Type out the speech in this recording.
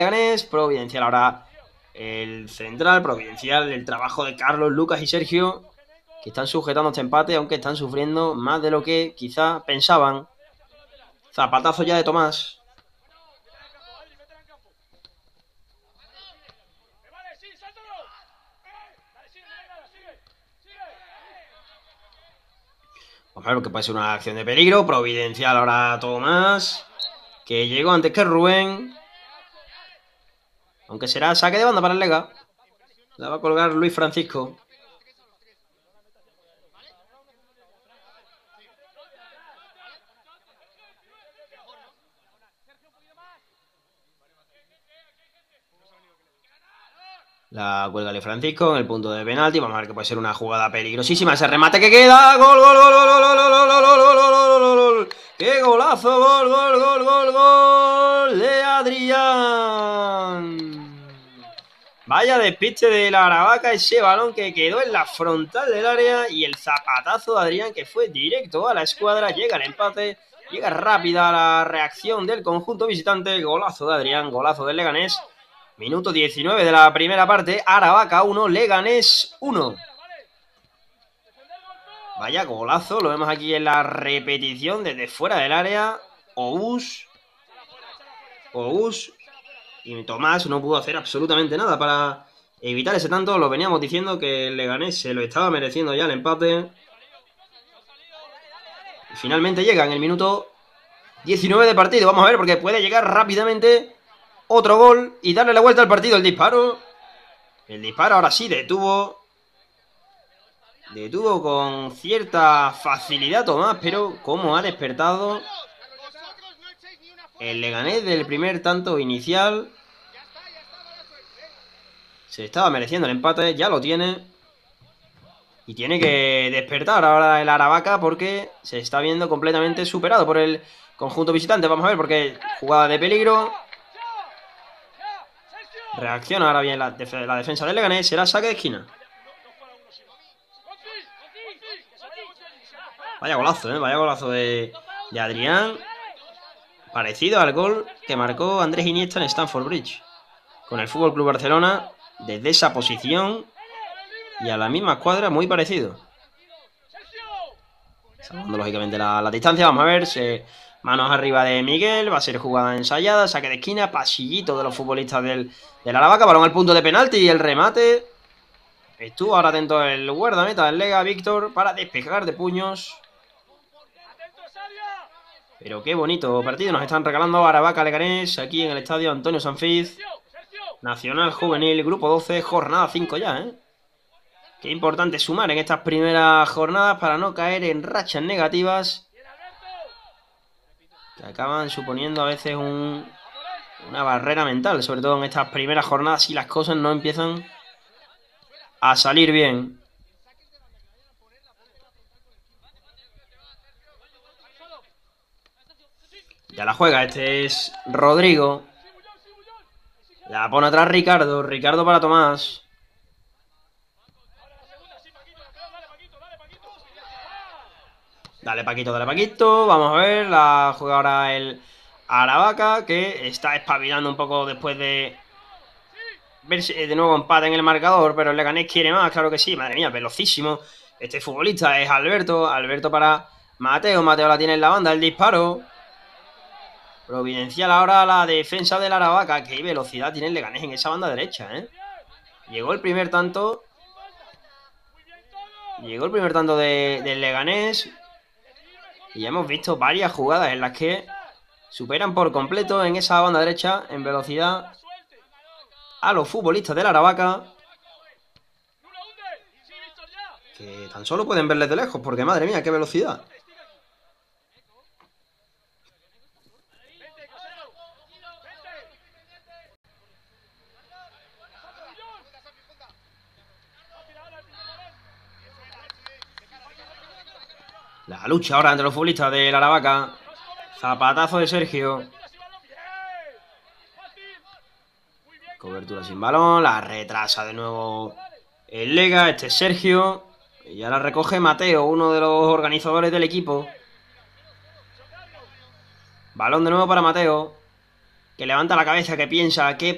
Leganés. Providencial ahora el central, Providencial, el trabajo de Carlos, Lucas y Sergio, que están sujetando este empate, aunque están sufriendo más de lo que quizá pensaban. Zapatazo ya de Tomás. Vamos a ver que puede ser una acción de peligro. Providencial ahora Tomás, que llegó antes que Rubén. Aunque será saque de banda para el Lega. La va a colgar Luis Francisco. La cuelga Luis Francisco en el punto de penalti. Vamos a ver que puede ser una jugada peligrosísima. Ese remate que queda. ¡Gol, gol, gol, gol, gol, gol, gol, gol, gol, gol, gol, gol! ¡Qué golazo! ¡Gol, gol, gol, gol, gol! De Adrián. Vaya despiste de la Aravaca, ese balón que quedó en la frontal del área y el zapatazo de Adrián que fue directo a la escuadra. Llega el empate, llega rápida la reacción del conjunto visitante. Golazo de Adrián, golazo del Leganés. Minuto 19 de la primera parte. Aravaca 1, Leganés 1. Vaya golazo, lo vemos aquí en la repetición desde fuera del área. Ous y Tomás no pudo hacer absolutamente nada para evitar ese tanto. Lo veníamos diciendo que el Leganés se lo estaba mereciendo ya el empate. Y finalmente llega en el minuto 19 de partido. Vamos a ver porque puede llegar rápidamente otro gol y darle la vuelta al partido. El disparo ahora sí detuvo con cierta facilidad Tomás, pero cómo ha despertado el Leganés del primer tanto inicial. Se estaba mereciendo el empate, ya lo tiene. Y tiene que despertar ahora el Aravaca porque se está viendo completamente superado por el conjunto visitante. Vamos a ver porque jugada de peligro. Reacciona ahora bien la defensa del Leganés. Será saque de esquina. Vaya golazo, vaya golazo de Adrián. Parecido al gol que marcó Andrés Iniesta en Stamford Bridge con el FC Barcelona, desde esa posición y a la misma escuadra, muy parecido. Salvando lógicamente la distancia. Vamos a ver, manos arriba de Miguel, va a ser jugada ensayada, saque de esquina, pasillito de los futbolistas del Aravaca, balón al punto de penalti y el remate. Estuvo ahora atento el guardameta del Lega, Víctor, para despejar de puños. Pero qué bonito partido nos están regalando Aravaca Leganés aquí en el estadio Antonio Sanfiz. Nacional Juvenil, grupo 12, jornada 5 ya, Qué importante sumar en estas primeras jornadas para no caer en rachas negativas que acaban suponiendo a veces una barrera mental, sobre todo en estas primeras jornadas si las cosas no empiezan a salir bien. Ya la juega, este es Rodrigo. La pone atrás Ricardo. Ricardo para Tomás. Dale Paquito, dale Paquito. Vamos a ver, la juega ahora el Aravaca, que está espabilando un poco después de verse de nuevo empate en el marcador, pero el Leganés quiere más, claro que sí. Madre mía, velocísimo. Este futbolista es Alberto. Alberto para Mateo. Mateo la tiene en la banda, el disparo. Providencial ahora la defensa del Aravaca. Qué velocidad tiene el Leganés en esa banda derecha, Llegó el primer tanto. Llegó el primer tanto del Leganés. Y ya hemos visto varias jugadas en las que superan por completo en esa banda derecha, en velocidad, a los futbolistas del Aravaca. Que tan solo pueden verles de lejos, porque madre mía, qué velocidad. La lucha ahora entre los futbolistas del Aravaca. Zapatazo de Sergio. Cobertura sin balón. La retrasa de nuevo el Lega. Este es Sergio. Y ahora recoge Mateo, uno de los organizadores del equipo. Balón de nuevo para Mateo. Que levanta la cabeza, que piensa, que